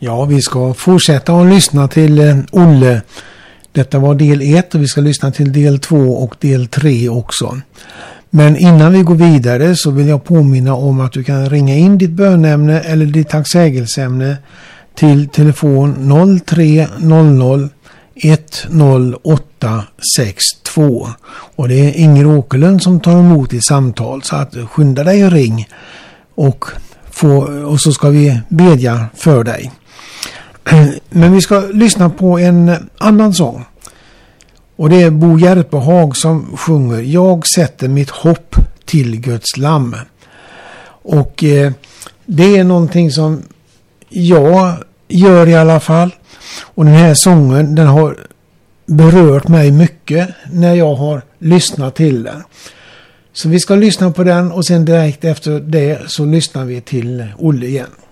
Ja, vi ska fortsätta att lyssna till Olle. Detta var del 1 och vi ska lyssna till del 2 och del 3 också. Men innan vi går vidare så vill jag påminna om att du kan ringa in ditt bönämne eller ditt tacksägelseämne till telefon 0300 10862. Och det är Inger Åkerlund som tar emot i samtal, så att skynda dig och ring och så ska vi bedja för dig. Men vi ska lyssna på en annan sång. Och det är Bo Järpehag som sjunger Jag sätter mitt hopp till Guds lamm. Och det är någonting som jag gör i alla fall. Och den här sången, den har berört mig mycket när jag har lyssnat till den. Så vi ska lyssna på den och sen direkt efter det så lyssnar vi till Olle igen.